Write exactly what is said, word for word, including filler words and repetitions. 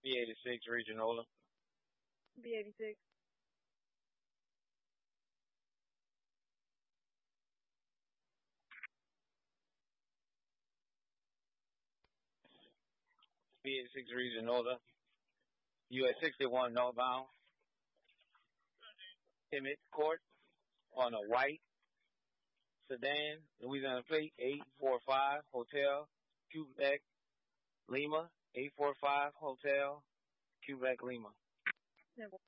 B eighty-six Regional. B eighty-six. B eighty-six Regional. U S sixty-one northbound. Emmett Court on a white sedan, Louisiana plate, eight four five Hotel, Quebec, Lima, eight four five Hotel, Quebec, Lima. Simple.